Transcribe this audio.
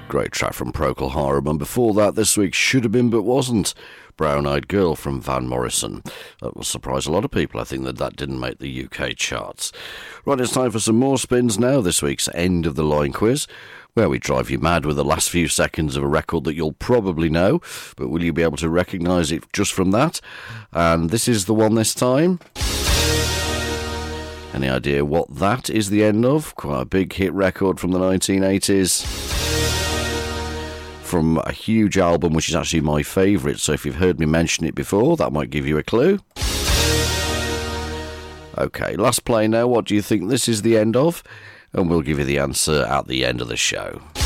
Great track from Procol Harum, and before that, this week's Should Have Been But Wasn't, Brown Eyed Girl from Van Morrison. That will surprise a lot of people, I think, that didn't make the UK charts. Right, it's time for some more spins now, this week's End of the Line quiz, where we drive you mad with the last few seconds of a record that you'll probably know, but will you be able to recognise it just from that? And this is the one this time. Any idea what that is the end of? Quite a big hit record from the 1980s. From a huge album, which is actually my favourite, so if you've heard me mention it before, that might give you a clue. OK, last play now. What do you think this is the end of? And we'll give you the answer at the end of the show.